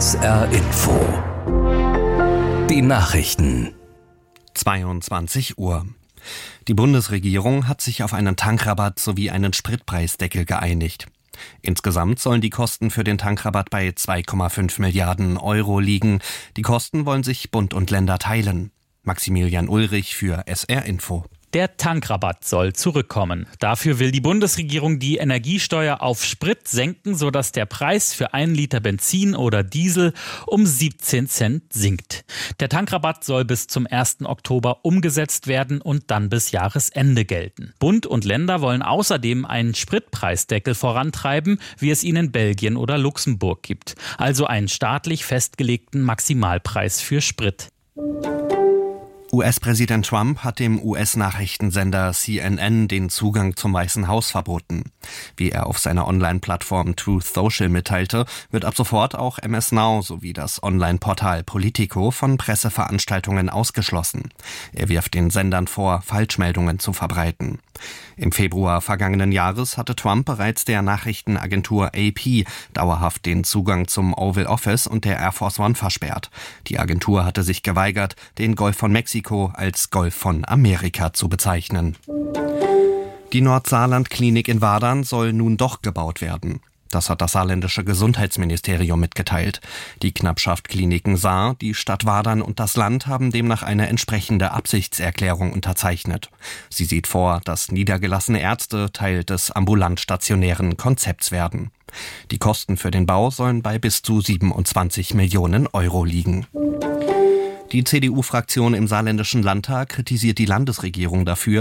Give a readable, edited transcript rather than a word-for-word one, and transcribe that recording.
SR Info. Die Nachrichten. 22 Uhr. Die Bundesregierung hat sich auf einen Tankrabatt sowie einen Spritpreisdeckel geeinigt. Insgesamt sollen die Kosten für den Tankrabatt bei 2,5 Milliarden Euro liegen. Die Kosten wollen sich Bund und Länder teilen. Maximilian Ulrich für SR Info. Der Tankrabatt soll zurückkommen. Dafür will die Bundesregierung die Energiesteuer auf Sprit senken, sodass der Preis für 1 Liter Benzin oder Diesel um 17 Cent sinkt. Der Tankrabatt soll bis zum 1. Oktober umgesetzt werden und dann bis Jahresende gelten. Bund und Länder wollen außerdem einen Spritpreisdeckel vorantreiben, wie es ihn in Belgien oder Luxemburg gibt. Also einen staatlich festgelegten Maximalpreis für Sprit. US-Präsident Trump hat dem US-Nachrichtensender CNN den Zugang zum Weißen Haus verboten. Wie er auf seiner Online-Plattform Truth Social mitteilte, wird ab sofort auch MS Now sowie das Online-Portal Politico von Presseveranstaltungen ausgeschlossen. Er wirft den Sendern vor, Falschmeldungen zu verbreiten. Im Februar vergangenen Jahres hatte Trump bereits der Nachrichtenagentur AP dauerhaft den Zugang zum Oval Office und der Air Force One versperrt. Die Agentur hatte sich geweigert, den Golf von Mexiko als Golf von Amerika zu bezeichnen. Die Nordsaarland-Klinik in Wadern soll nun doch gebaut werden. Das hat das saarländische Gesundheitsministerium mitgeteilt. Die Knappschaft Kliniken Saar, die Stadt Wadern und das Land haben demnach eine entsprechende Absichtserklärung unterzeichnet. Sie sieht vor, dass niedergelassene Ärzte Teil des ambulant-stationären Konzepts werden. Die Kosten für den Bau sollen bei bis zu 27 Millionen Euro liegen. Die CDU-Fraktion im saarländischen Landtag kritisiert die Landesregierung dafür,